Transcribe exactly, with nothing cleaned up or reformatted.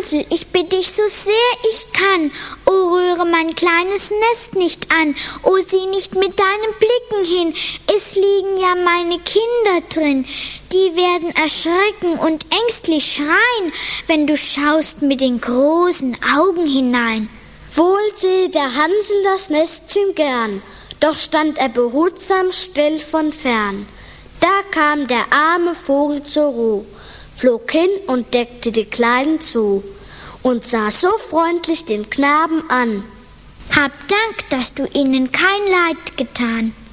Hansel, ich bitte dich so sehr ich kann, o rühre mein kleines Nest nicht an, o sieh nicht mit deinen Blicken hin, es liegen ja meine Kinder drin, die werden erschrecken und ängstlich schreien, wenn du schaust mit den großen Augen hinein. Wohl sehe der Hansel das Nestchen gern, doch stand er behutsam still von fern. Da kam der arme Vogel zur Ruhe, flog hin und deckte die Kleinen zu und sah so freundlich den Knaben an. Hab Dank, dass du ihnen kein Leid getan.